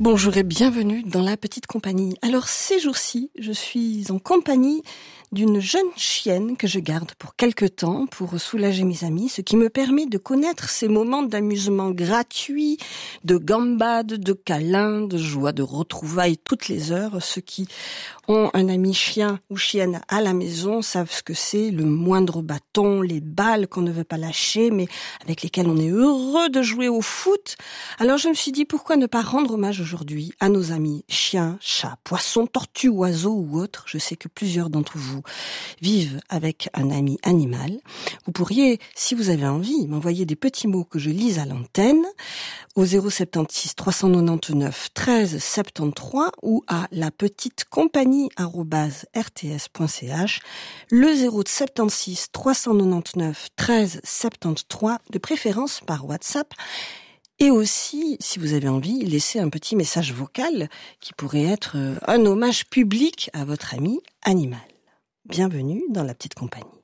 Bonjour et bienvenue dans la petite compagnie. Alors ces jours-ci, je suis en compagnie d'une jeune chienne que je garde pour quelque temps pour soulager mes amis, ce qui me permet de connaître ces moments d'amusement gratuits, de gambade, de câlins, de joie, de retrouvailles toutes les heures. Ceux qui ont un ami chien ou chienne à la maison savent ce que c'est, le moindre bâton, les balles qu'on ne veut pas lâcher, mais avec lesquelles on est heureux de jouer au foot. Alors je me suis dit, pourquoi ne pas rendre hommage aujourd'hui à nos amis chiens, chats, poissons, tortues, oiseaux ou autres. Je sais que plusieurs d'entre vous vivent avec un ami animal. Vous pourriez, si vous avez envie, m'envoyer des petits mots que je lise à l'antenne au 076 399 13 73 ou à lapetitecompagnie@rts.ch, le 076 399 13 73, de préférence par WhatsApp. Et aussi, si vous avez envie, laissez un petit message vocal qui pourrait être un hommage public à votre ami animal. Bienvenue dans la petite compagnie.